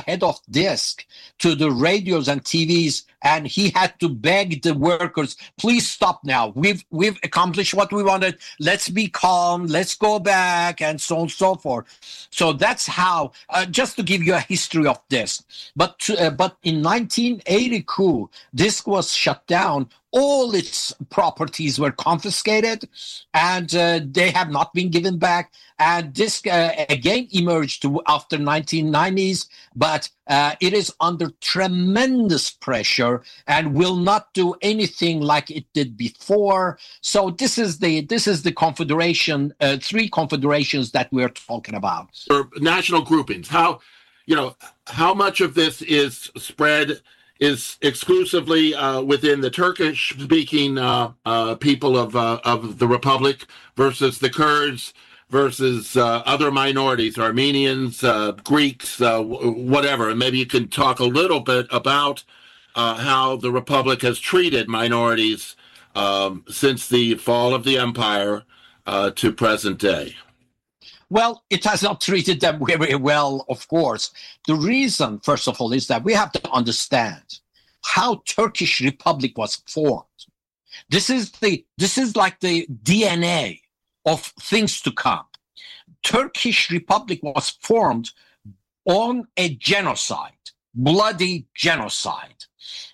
head of desk to the radios and TVs, and he had to beg the workers, please stop now. We've accomplished what we wanted. Let's be calm. Let's go back, and so on and so forth. So that's how, just to give you a history of this. But in 1980 coup, this was shut down. All its properties were confiscated, and they have not been given back. And this again emerged after 1990s, but it is under tremendous pressure and will not do anything like it did before. So this is the confederation, three confederations that we're talking about. Or national groupings. How much of this is spread is exclusively within the Turkish-speaking people of the Republic versus the Kurds versus other minorities, Armenians, Greeks, whatever. And maybe you can talk a little bit about how the Republic has treated minorities since the fall of the empire to present day. Well, it has not treated them very well, of course. The reason, first of all, is that we have to understand how Turkish Republic was formed. This is like the DNA of things to come. Turkish Republic was formed on a genocide, bloody genocide.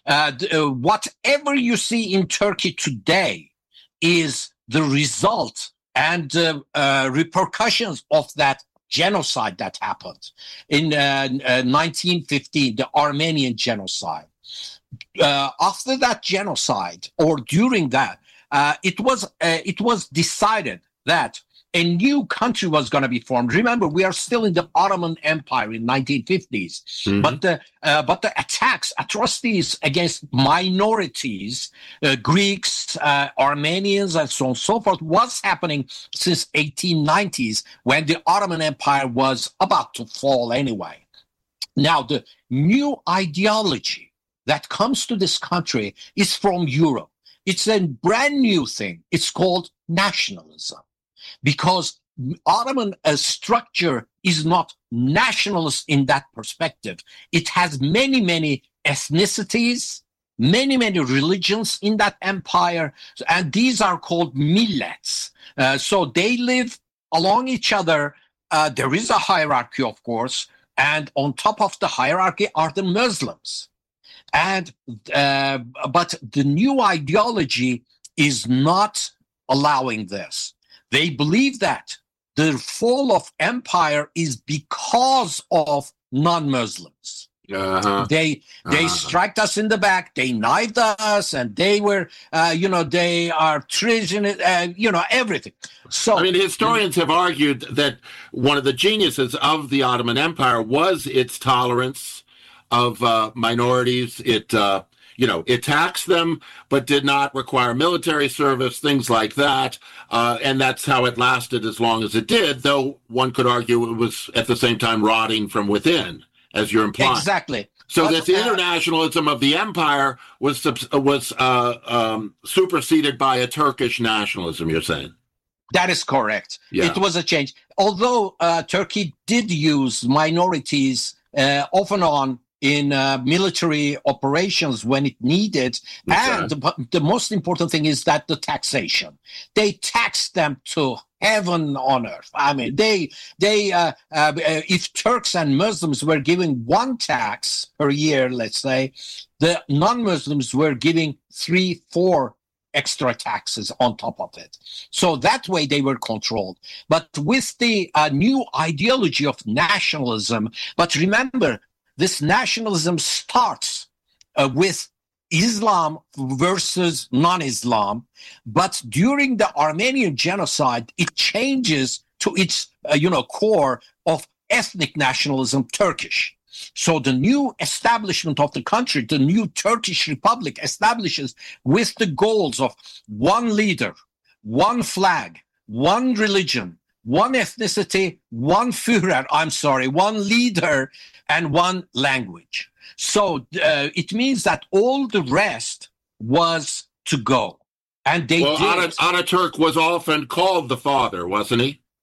Whatever you see in Turkey today is the result and repercussions of that genocide that happened in 1915, the Armenian genocide. After that genocide, or during that, it was decided that a new country was going to be formed. Remember, we are still in the Ottoman Empire in 1950s, but the attacks, atrocities against minorities, Greeks, Armenians, and so on and so forth, was happening since 1890s, when the Ottoman Empire was about to fall anyway. Now, the new ideology that comes to this country is from Europe. It's a brand new thing. It's called nationalism. Because Ottoman structure is not nationalist in that perspective. It has many, many ethnicities, many, many religions in that empire, and these are called millets. So they live along each other. There is a hierarchy, of course, and on top of the hierarchy are the Muslims. And but the new ideology is not allowing this. They believe that the fall of empire is because of non-Muslims. They struck us in the back, they knifed us, and they were, they are treason, everything. So, I mean, historians have argued that one of the geniuses of the Ottoman Empire was its tolerance of minorities. It taxed them, but did not require military service, things like that. And that's how it lasted as long as it did, though one could argue it was at the same time rotting from within, as you're implying. Exactly. So this internationalism of the empire was superseded by a Turkish nationalism, you're saying? That is correct. Yeah. It was a change. Although Turkey did use minorities off and on in military operations when it needed. And the most important thing is that the taxation. They taxed them to heaven on earth. I mean, if Turks and Muslims were giving one tax per year, let's say, the non-Muslims were giving 3-4 extra taxes on top of it. So that way they were controlled. But with the new ideology of nationalism, but remember, this nationalism starts with Islam versus non-Islam, but during the Armenian genocide, it changes to its core of ethnic nationalism, Turkish. So the new establishment of the country, the new Turkish Republic, establishes with the goals of one leader, one flag, one religion, one ethnicity, one leader, and one language. So it means that all the rest was to go. And they did. Ataturk was often called the father, wasn't he?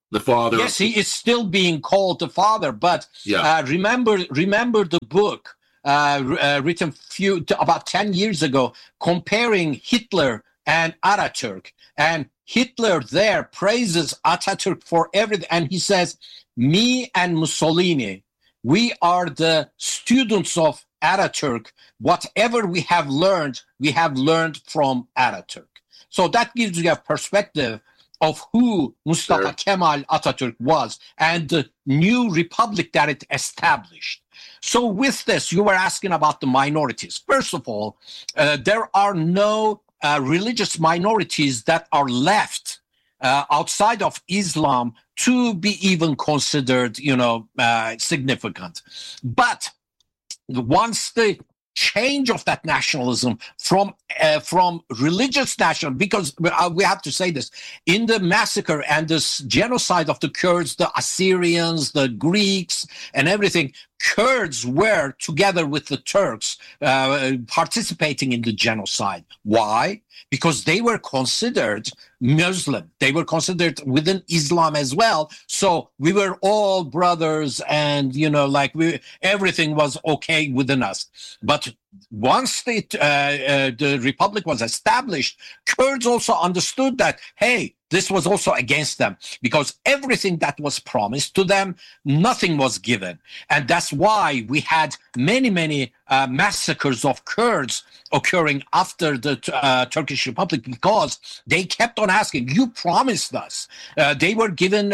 The father. Yes, he is still being called the father. But remember the book written about 10 years ago, comparing Hitler and Ataturk. And Hitler there praises Ataturk for everything. And he says, me and Mussolini, we are the students of Ataturk. Whatever we have learned from Ataturk. So that gives you a perspective of who Mustafa Kemal Ataturk was and the new republic that it established. So with this, you were asking about the minorities. First of all, there are no religious minorities that are left outside of Islam to be even considered, significant. But once the change of that nationalism from religious national, because we have to say this, in the massacre and this genocide of the Kurds, the Assyrians, the Greeks, and everything, Kurds were together with the Turks participating in the genocide. Why? Because they were considered Muslim. They were considered within Islam as well. So we were all brothers, and everything was okay within us. But once the republic was established, Kurds also understood that, hey, this was also against them, because everything that was promised to them, nothing was given. And that's why we had many massacres of Kurds occurring after the Turkish Republic, because they kept on asking, you promised us. They were given,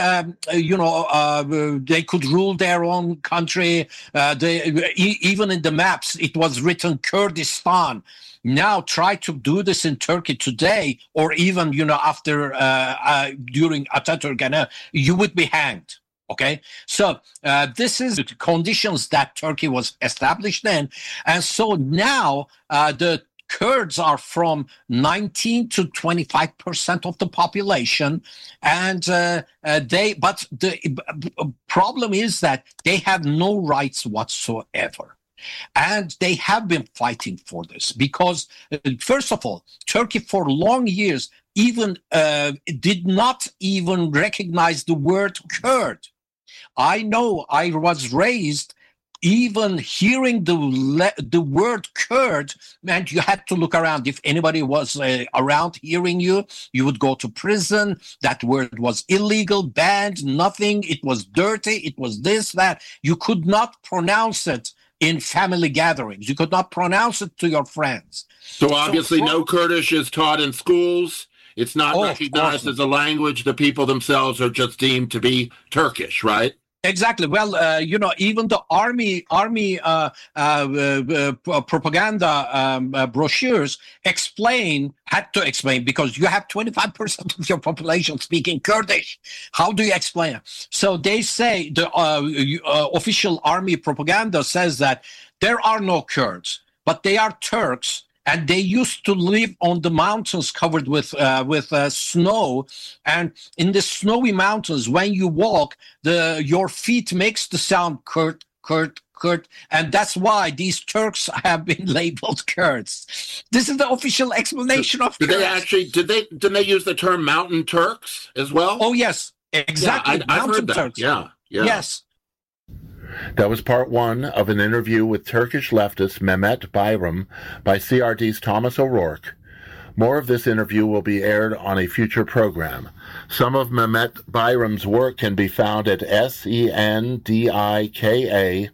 they could rule their own country. Even in the maps, it was written Kurdistan. Now try to do this in Turkey today, or even, after, during Ataturk, and you would be hanged. Okay, so this is the conditions that Turkey was established in. And so now the Kurds are from 19 to 25% of the population, and but the problem is that they have no rights whatsoever. And they have been fighting for this because, first of all, Turkey for long years even did not even recognize the word Kurd. I know I was raised even hearing the word Kurd meant you had to look around. If anybody was around hearing you, you would go to prison. That word was illegal, banned, nothing. It was dirty. It was this, that. You could not pronounce it in family gatherings. You could not pronounce it to your friends. So obviously no Kurdish is taught in schools. It's not recognized as a language. The people themselves are just deemed to be Turkish, right? Exactly. Well, even the army propaganda brochures had to explain, because you have 25% of your population speaking Kurdish. How do you explain it? So they say the official army propaganda says that there are no Kurds, but they are Turks. And they used to live on the mountains covered with snow. And in the snowy mountains, when you walk, your feet makes the sound Kurd, Kurd, Kurd. And that's why these Turks have been labeled Kurds. This is the official explanation of Kurds. Did they use the term Mountain Turks as well? Oh, yes, exactly. Yeah, I've heard that. Turks. Yeah. Yes. That was part one of an interview with Turkish leftist Mehmet Bayram by CRT's Thomas O'Rourke. More of this interview will be aired on a future program. Some of Mehmet Bayram's work can be found at SENDIKA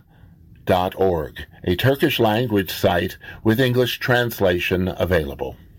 Sendika.org, a Turkish language site with English translation available.